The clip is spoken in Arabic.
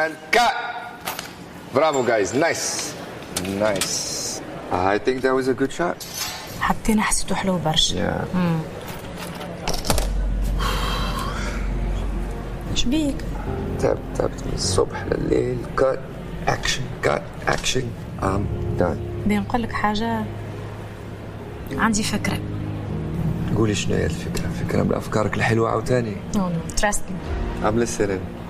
and cut. Bravo guys, nice. I think that was a good shot. حتى أنا حسيته حلو برشا. شبيك؟ تعبت من الصبح لليل. cut action I'm done. بنقول لك حاجة، عندي فكرة. قولي شنو هي الفكرة من أفكارك الحلوة عاوتاني. No, trust me. I'm listening.